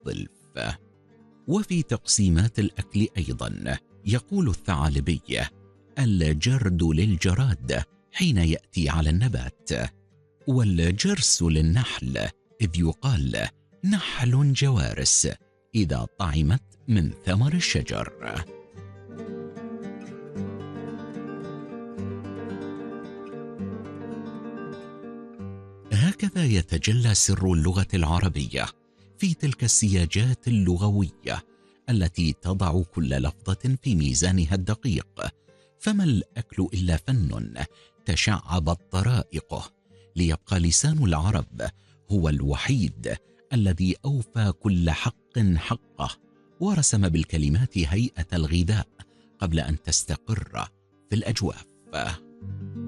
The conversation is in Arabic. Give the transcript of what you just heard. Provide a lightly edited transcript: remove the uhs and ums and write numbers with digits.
الظلف. وفي تقسيمات الأكل أيضا يقول الثعالبي: الجرد للجراد حين يأتي على النبات، والجرس للنحل، إذ يقال نحل جوارس إذا طعمت من ثمر الشجر. هكذا يتجلى سر اللغة العربية في تلك السياجات اللغوية التي تضع كل لفظة في ميزانها الدقيق. فما الأكل إلا فن تشعبت طرائقه، ليبقى لسان العرب هو الوحيد الذي أوفى كل حق حقه، ورسم بالكلمات هيئة الغذاء قبل أن تستقر في الأجواف.